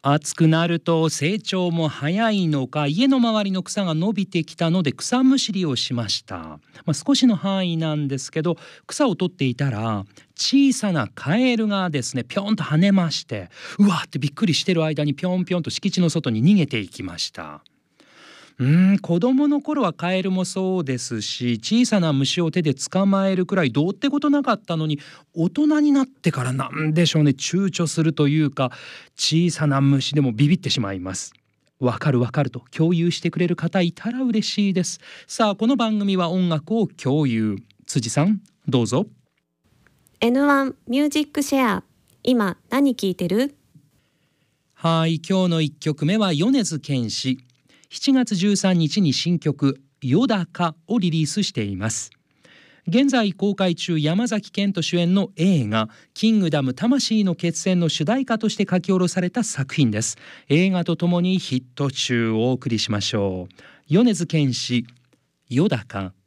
暑くなると成長も早いのか、家の周りの草が伸びてきたので草むしりをしました。少しの範囲なんですけど、草を取っていたら小さなカエルがですね、ぴょんと跳ねまして、うわーってびっくりしてる間にぴょんぴょんと敷地の外に逃げていきました。子供の頃はカエルもそうですし、小さな虫を手で捕まえるくらいどうってことなかったのに、大人になってからなんでしょうね、躊躇するというか、小さな虫でもビビってしまいます。わかるわかると共有してくれる方いたら嬉しいです。さあ、この番組は音楽を共有。辻さん、どうぞ。 N1 ミュージックシェア、今何聴いてる？ はい、今日の1曲目は米津玄師。7月13日に新曲よだかをリリースしています。現在公開中、山崎賢人主演の映画キングダム魂の決戦の主題歌として書き下ろされた作品です。映画とともにヒット中をお送りしましょう。米津玄師よだか。